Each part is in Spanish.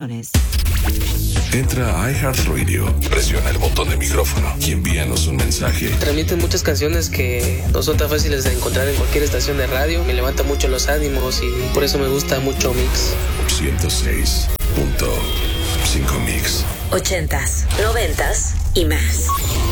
Entra a iHeartRadio, presiona el botón de micrófono y envíanos un mensaje. Transmiten muchas canciones que no son tan fáciles de encontrar en cualquier estación de radio. Me levanta mucho los ánimos y por eso me gusta mucho Mix. 106.5 Mix. 80s, 90s y más.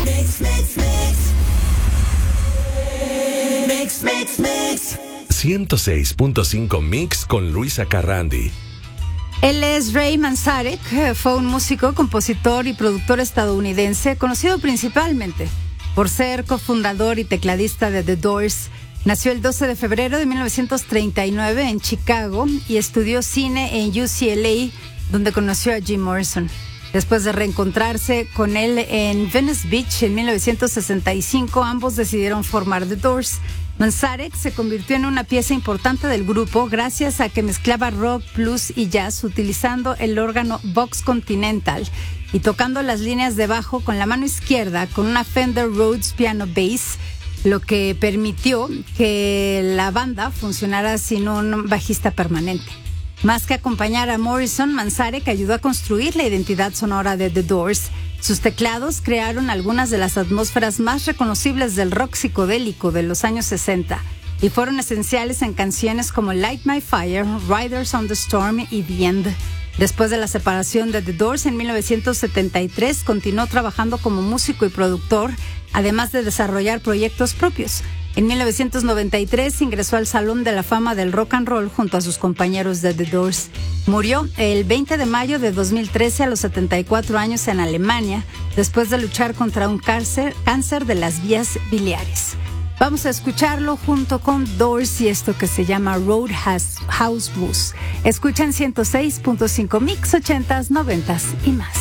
Mix. 106.5 Mix con Luisa Carrandi. Él es Ray Manzarek, fue un músico, compositor y productor estadounidense, conocido principalmente por ser cofundador y tecladista de The Doors. Nació el 12 de febrero de 1939 en Chicago y estudió cine en UCLA, donde conoció a Jim Morrison. Después de reencontrarse con él en Venice Beach en 1965, ambos decidieron formar The Doors. Manzarek se convirtió en una pieza importante del grupo gracias a que mezclaba rock, blues y jazz utilizando el órgano Vox Continental y tocando las líneas de bajo con la mano izquierda con una Fender Rhodes Piano Bass, lo que permitió que la banda funcionara sin un bajista permanente. Más que acompañar a Morrison, Manzarek ayudó a construir la identidad sonora de The Doors. Sus teclados crearon algunas de las atmósferas más reconocibles del rock psicodélico de los años 60 y fueron esenciales en canciones como Light My Fire, Riders on the Storm y The End. Después de la separación de The Doors en 1973, continuó trabajando como músico y productor, además de desarrollar proyectos propios. En 1993 ingresó al Salón de la Fama del Rock and Roll junto a sus compañeros de The Doors. Murió el 20 de mayo de 2013 a los 74 años en Alemania, después de luchar contra un cáncer de las vías biliares. Vamos a escucharlo junto con Doors y esto que se llama Roadhouse Blues. Escuchan 106.5 Mix, 80s, 90s y más.